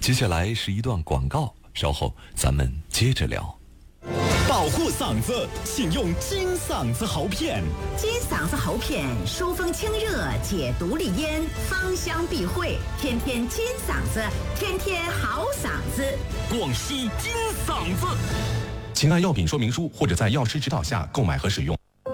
接下来是一段广告，稍后咱们接着聊。 保护嗓子，请用金嗓子喉片。 金嗓子喉片疏风清热，解毒利咽，芳香避秽，天天金嗓子，天天好嗓子。 广西金嗓子。 请按药品说明书或者在药师指导下购买和使用。